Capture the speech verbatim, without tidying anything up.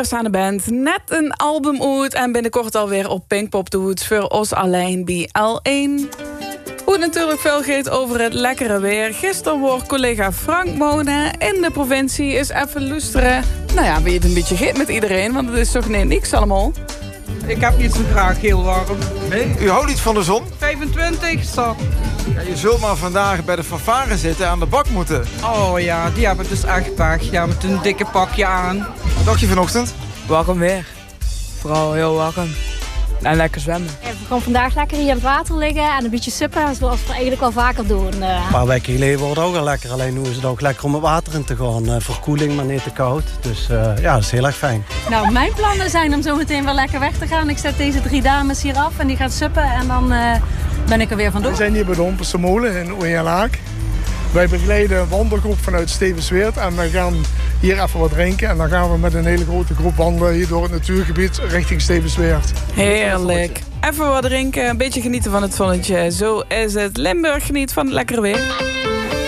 vrijstaande band. Net een album uit en binnenkort alweer op Pinkpop de hoed voor ons alleen bij L één. Hoe natuurlijk veel gaat over het lekkere weer. Gisteren wordt collega Frank Mona in de provincie is even luisteren. Nou ja, wie het een beetje geeft met iedereen, want het is toch nee, niks allemaal. Ik heb niet zo graag heel warm. Nee, u houdt niet van de zon? vijfentwintig, stop. Ja, je zult maar vandaag bij de fanfare zitten aan de bak moeten. Oh ja, die hebben dus echt pech. Ja, met een dikke pakje aan. Wat dacht je vanochtend? Welkom weer. Vooral heel welkom. En lekker zwemmen. Ja, we gaan vandaag lekker hier aan het water liggen en een beetje suppen, zoals we eigenlijk wel vaker doen. Uh. Een paar weken geleden wordt het ook al lekker. Alleen nu is het ook lekker om het water in te gaan. Uh, verkoeling, maar niet te koud. Dus uh, ja, dat is heel erg fijn. Nou, mijn plannen zijn om zo meteen wel lekker weg te gaan. Ik zet deze drie dames hier af en die gaan suppen en dan uh, ben ik er weer vandoor. We zijn hier bij de Homperse Molen in Oeijelaak. Wij begeleiden een wandelgroep vanuit Stevensweert en we gaan hier even wat drinken. En dan gaan we met een hele grote groep wandelen hier door het natuurgebied richting Stevensweert. Heerlijk. Even wat drinken, een beetje genieten van het zonnetje. Zo is het. Limburg geniet van het lekkere weer.